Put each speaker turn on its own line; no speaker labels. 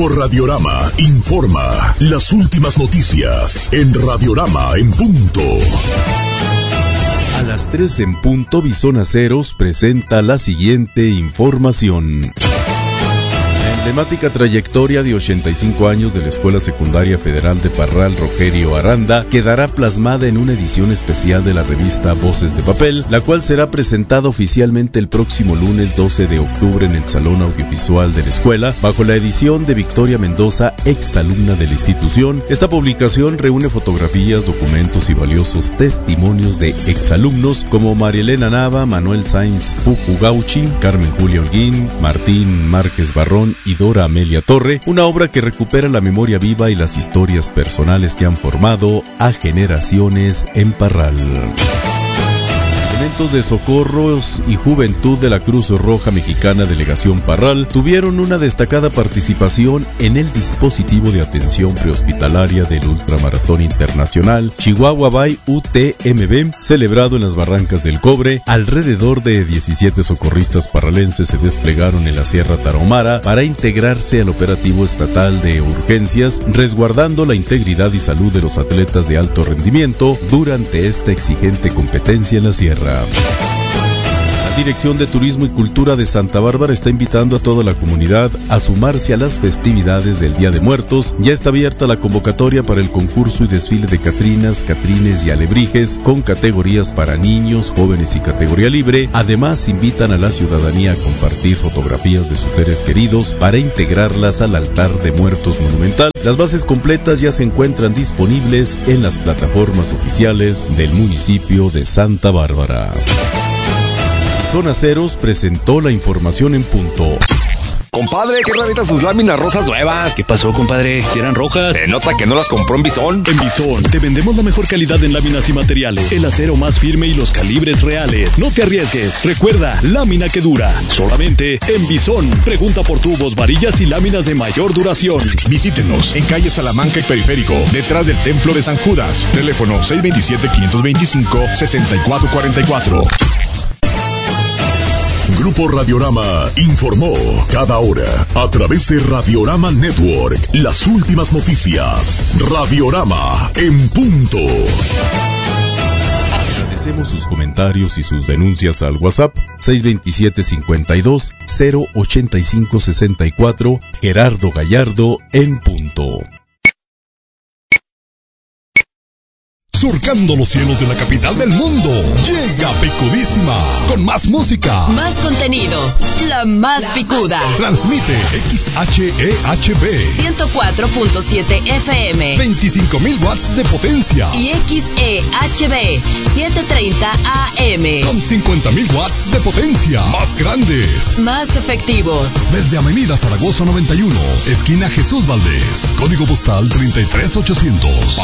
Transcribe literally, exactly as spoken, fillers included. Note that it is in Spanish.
Grupo Radiorama informa las últimas noticias en Radiorama en punto.
A las tres en punto, Bison Aceros presenta la siguiente información. La emblemática trayectoria de ochenta y cinco años de la Escuela Secundaria Federal de Parral Rogerio Aranda quedará plasmada en una edición especial de la revista Voces de Papel, la cual será presentada oficialmente el próximo lunes doce de octubre en el Salón Audiovisual de la escuela, bajo la edición de Victoria Mendoza, exalumna de la institución. Esta publicación reúne fotografías, documentos y valiosos testimonios de exalumnos como María Elena Nava, Manuel Sainz Pucu Gauchi, Carmen Julia Holguín, Martín Márquez Barrón y Dora Amelia Torre, una obra que recupera la memoria viva y las historias personales que han formado a generaciones en Parral. Elementos de socorros y juventud de la Cruz Roja Mexicana Delegación Parral tuvieron una destacada participación en el dispositivo de atención prehospitalaria del Ultramaratón Internacional Chihuahua Bay U T M B, celebrado en las Barrancas del Cobre. Alrededor de diecisiete socorristas parralenses se desplegaron en la Sierra Tarahumara para integrarse al operativo estatal de urgencias, resguardando la integridad y salud de los atletas de alto rendimiento durante esta exigente competencia en la sierra. La Dirección de Turismo y Cultura de Santa Bárbara está invitando a toda la comunidad a sumarse a las festividades del Día de Muertos. Ya está abierta la convocatoria para el concurso y desfile de catrinas, catrines y alebrijes con categorías para niños, jóvenes y categoría libre. Además, invitan a la ciudadanía a compartir fotografías de sus seres queridos para integrarlas al altar de muertos monumental. Las bases completas ya se encuentran disponibles en las plataformas oficiales del municipio de Santa Bárbara. Bison Aceros presentó la información en punto.
Compadre, qué raritas sus láminas rosas nuevas.
¿Qué pasó, compadre? ¿Eran rojas?
Se nota que no las compró en Bison.
En Bison te vendemos la mejor calidad en láminas y materiales, el acero más firme y los calibres reales. No te arriesgues. Recuerda, lámina que dura. Solamente en Bison. Pregunta por tubos, varillas y láminas de mayor duración.
Visítenos en calle Salamanca y Periférico, detrás del Templo de San Judas. Teléfono seis dos siete, cinco dos cinco, seis cuatro cuatro cuatro.
Grupo Radiorama informó cada hora a través de Radiorama Network las últimas noticias. Radiorama en punto.
Agradecemos sus comentarios y sus denuncias al WhatsApp seis dos siete, cinco dos, cero ocho cinco seis cuatro. Gerardo Gallardo en punto.
Surcando los cielos de la capital del mundo, llega Picudísima, con más música,
más contenido, la más picuda.
Transmite X H E H B
ciento cuatro punto siete F M,
veinticinco mil watts de potencia,
y X E H B setecientos treinta A M
con cincuenta mil watts de potencia, más grandes,
más efectivos.
Desde Avenida Zaragoza noventa y uno, esquina Jesús Valdés, código postal treinta y tres ochocientos.